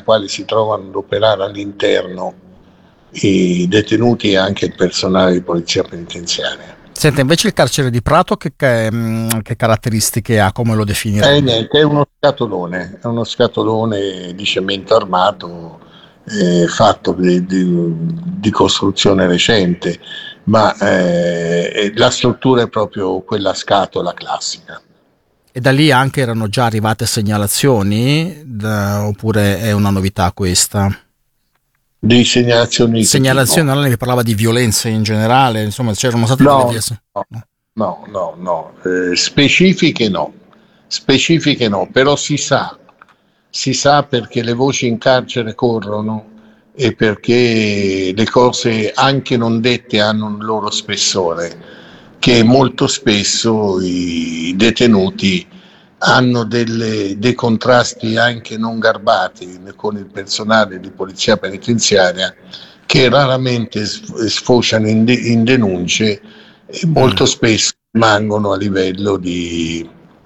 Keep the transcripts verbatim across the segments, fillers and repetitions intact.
quale si trovano ad operare all'interno i detenuti e anche il personale di polizia penitenziaria. Senta, invece il carcere di Prato che, che, che caratteristiche ha, come lo definirei? Eh, niente, è uno scatolone, è uno scatolone di cemento armato eh, fatto di, di, di costruzione recente, ma eh, la struttura è proprio quella scatola classica. E da lì anche erano già arrivate segnalazioni, da, oppure è una novità questa? Di segnalazioni di Segnalazioni, tipo? non ne parlava di violenza in generale, insomma c'erano state No, delle diverse. no, no, no, no. Eh, specifiche no, specifiche no, però si sa, si sa perché le voci in carcere corrono e perché le cose anche non dette hanno un loro spessore, che molto spesso i detenuti hanno delle, dei contrasti anche non garbati con il personale di polizia penitenziaria, che raramente sfociano in, de- in denunce e molto Mm. spesso rimangono a livello di,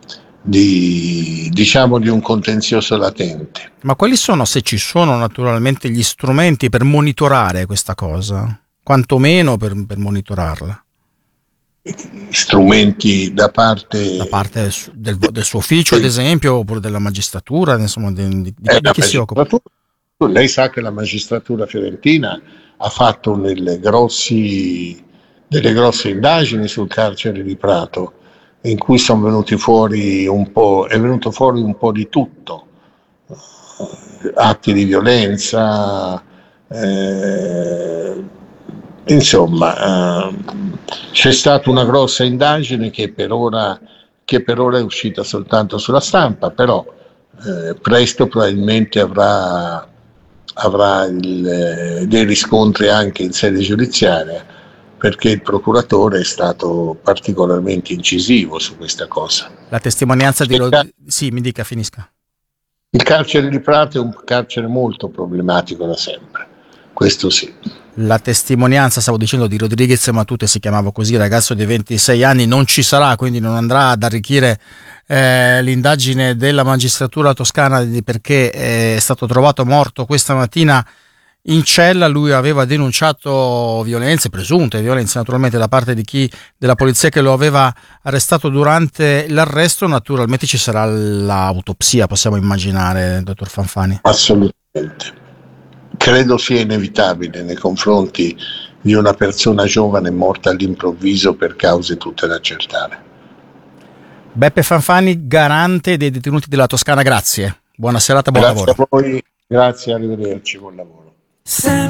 di, diciamo, di un contenzioso latente. Ma quali sono, se ci sono naturalmente, gli strumenti per monitorare questa cosa? Quantomeno per, per monitorarla? Strumenti da parte, Da parte del, del suo ufficio, ad esempio, oppure della magistratura, insomma, di, di, di eh, chi, chi si occupa? lei sa che la magistratura fiorentina ha fatto delle, grossi, delle grosse indagini sul carcere di Prato, in cui sono venuti fuori un po', è venuto fuori un po' di tutto, atti di violenza, eh, insomma, eh, c'è stata una grossa indagine che per ora, che per ora è uscita soltanto sulla stampa, però eh, presto probabilmente avrà, avrà il, eh, dei riscontri anche in sede giudiziaria, perché il procuratore è stato particolarmente incisivo su questa cosa. La testimonianza di... Il, car- Sì, mi dica, finisca. il carcere di Prato è un carcere molto problematico da sempre, questo sì. La testimonianza, stavo dicendo, di Rodriguez Matute, si chiamava così, ragazzo di ventisei anni, non ci sarà, quindi non andrà ad arricchire eh, l'indagine della magistratura toscana di perché è stato trovato morto questa mattina in cella. Lui aveva denunciato violenze, presunte violenze naturalmente, da parte di chi, della polizia che lo aveva arrestato durante l'arresto. Naturalmente ci sarà l'autopsia, possiamo immaginare, dottor Fanfani. Assolutamente. Credo sia inevitabile nei confronti di una persona giovane morta all'improvviso per cause tutte da accertare. Beppe Fanfani, garante dei detenuti della Toscana, grazie. Buona serata, buon Grazie lavoro. a voi, grazie, arrivederci, buon lavoro.